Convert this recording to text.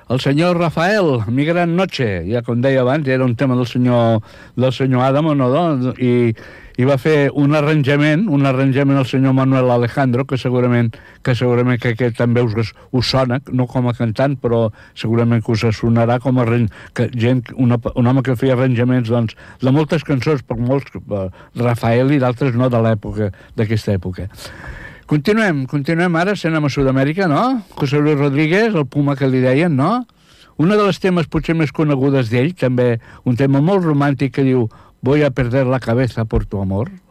el senyor Rafael, Mi gran noche, ja com deia abans, era un tema del senyor Adamo, no? I va fer un arranjament al senyor Manuel Alejandro, que segurament que aquest també us sona, no com a cantant, però segurament que us sonarà com a un home que feia arranjaments, doncs, de moltes cançons, per molts, Rafael i d'altres no, de l'època, d'aquesta època. Continuem, ara, si anem a Sud-amèrica, no? José Luis Rodríguez, el Puma que li deien, no? Una de les temes potser més conegudes d'ell, també un tema molt romàntic que diu Voy a perder la cabeza por tu amor.